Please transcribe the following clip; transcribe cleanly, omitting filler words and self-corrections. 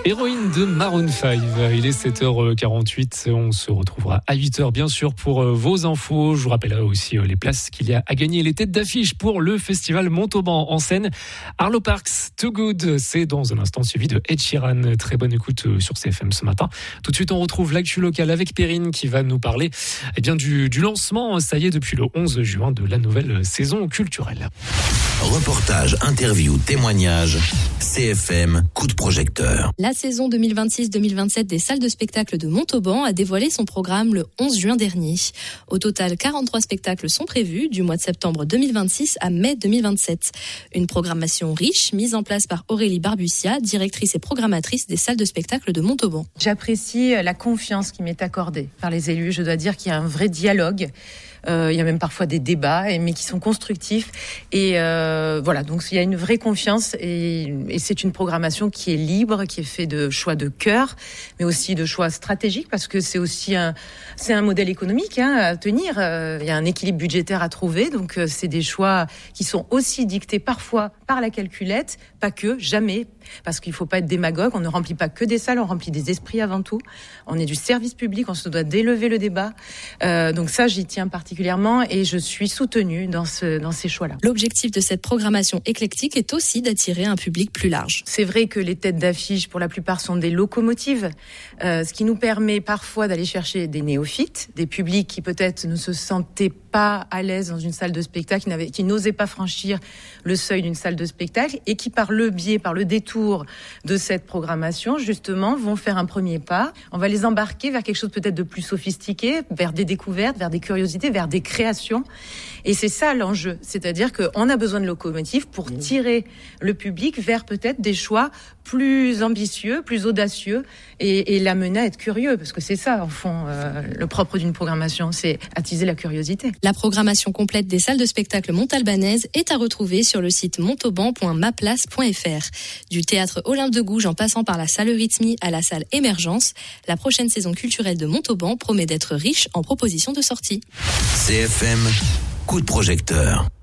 Héroïne de Maroon 5. Il est 7h48. On se retrouvera à 8h, bien sûr, pour vos infos. Je vous rappellerai aussi les places qu'il y a à gagner, les têtes d'affiche pour le festival Montauban en scène. Arlo Parks, Too Good. C'est dans un instant suivi de Ed Sheeran. Très bonne écoute sur CFM ce matin. Tout de suite, on retrouve l'actu locale avec Perrine qui va nous parler du lancement, ça y est, depuis le 11 juin de la nouvelle saison culturelle. Reportage, interview, témoignage. CFM, coup de projecteur. La saison 2026-2027 des salles de spectacle de Montauban a dévoilé son programme le 11 juin dernier. Au total, 43 spectacles sont prévus du mois de septembre 2026 à mai 2027. Une programmation riche mise en place par Aurélie Barbucia, directrice et programmatrice des salles de spectacle de Montauban. J'apprécie la confiance qui m'est accordée par les élus. Je dois dire qu'il y a un vrai dialogue. Il y a même parfois des débats, mais qui sont constructifs. Et voilà, donc il y a une vraie confiance et c'est une programmation qui est libre, qui est faite de choix de cœur, mais aussi de choix stratégiques, parce que c'est aussi un modèle économique à tenir. Il y a un équilibre budgétaire à trouver, donc c'est des choix qui sont aussi dictés parfois par la calculette, pas que, jamais, parce qu'il ne faut pas être démagogue. On ne remplit pas que des salles, on remplit des esprits avant tout. On est du service public, on se doit d'élever le débat. Donc ça, j'y tiens particulièrement et je suis soutenue dans ces choix-là. L'objectif de cette programmation éclectique est aussi d'attirer un public plus large. C'est vrai que les têtes d'affiche, pour la plupart, sont des locomotives, ce qui nous permet parfois d'aller chercher des néophytes, des publics qui peut-être ne se sentaient pas à l'aise dans une salle de spectacle, qui n'osaient pas franchir le seuil d'une salle de spectacle et qui, par le détour de cette programmation, justement, vont faire un premier pas. On va les embarquer vers quelque chose peut-être de plus sophistiqué, vers des découvertes, vers des curiosités, vers des créations. Et c'est ça l'enjeu. C'est-à-dire qu'on a besoin de locomotives pour tirer le public vers peut-être des choix plus ambitieux, plus audacieux et l'amener à être curieux. Parce que c'est ça, au fond, le propre d'une programmation, c'est attiser la curiosité. La programmation complète des salles de spectacle montalbanaises est à retrouver sur le site montauban.maplace.fr. Du théâtre Olympe de Gouges en passant par la salle Eurythmie à la salle Émergence, la prochaine saison culturelle de Montauban promet d'être riche en propositions de sortie. CFM, coup de projecteur.